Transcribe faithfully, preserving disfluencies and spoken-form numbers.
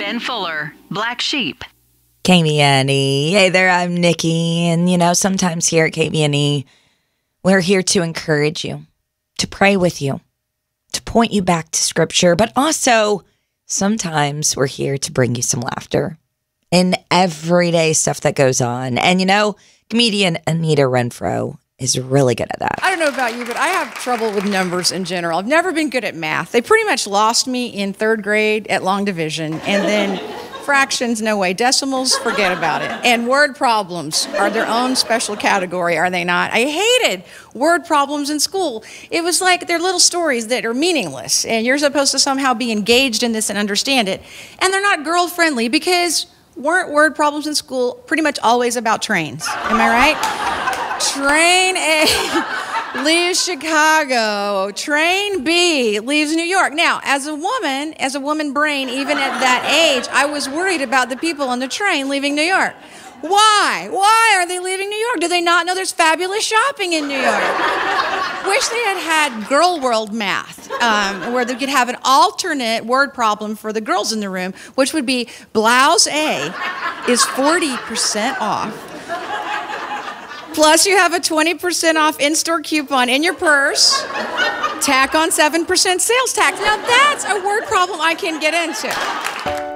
Ben Fuller, Black Sheep. K B N E. Hey there, I'm Nikki. And, you know, sometimes here at K B N E, we're here to encourage you, to pray with you, to point you back to scripture, but also sometimes we're here to bring you some laughter in everyday stuff that goes on. And, you know, comedian Anita Renfro is really good at that. I don't know about you, but I have trouble with numbers in general. I've never been good at math. They pretty much lost me in third grade at long division, and then fractions, no way. Decimals, forget about it. And word problems are their own special category, are they not? I hated word problems in school. It was like they're little stories that are meaningless, and you're supposed to somehow be engaged in this and understand it. And they're not girl-friendly because weren't word problems in school pretty much always about trains? Am I right? Train A leaves Chicago. Train B leaves New York. Now, as a woman, as a woman brain, even at that age, I was worried about the people on the train leaving New York. Why? Why are they leaving New York? Do they not know there's fabulous shopping in New York? Wish they had had girl world math, um, where they could have an alternate word problem for the girls in the room, which would be blouse A is forty percent off. Plus, you have a twenty percent off in-store coupon in your purse. Tack on seven percent sales tax. Now, that's a word problem I can get into.